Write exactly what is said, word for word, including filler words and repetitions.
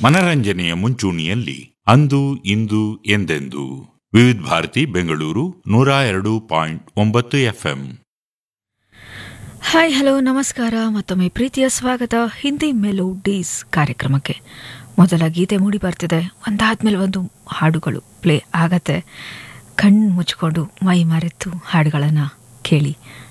ಮನರಂಜನೆಯ ಮುಂಚೂಣಿಯಲ್ಲಿ ಅಂದು ಇಂದು ಎಂದೆಂದು ವಿವಿಧ ಭಾರತಿ ಬೆಂಗಳೂರು ನೂರ ಎರಡು ಪಾಯಿಂಟ್ ಒಂಬತ್ತು ಎಫ್ಎಂ. ಹಾಯ್ ಹಲೋ ನಮಸ್ಕಾರ, ಮತ್ತೊಮ್ಮೆ ಪ್ರೀತಿಯ ಸ್ವಾಗತ ಹಿಂದಿ ಮೆಲೋಡೀಸ್ ಕಾರ್ಯಕ್ರಮಕ್ಕೆ. ಮೊದಲ ಗೀತೆ ಮೂಡಿ ಬರ್ತಿದೆ, ಒಂದಾದ್ಮೇಲೆ ಒಂದು ಹಾಡುಗಳು ಪ್ಲೇ ಆಗತ್ತೆ. ಕಣ್ಣು ಮುಚ್ಕೊಂಡು ಮೈ ಮರೆತು ಹಾಡುಗಳನ್ನು ಕೇಳಿ.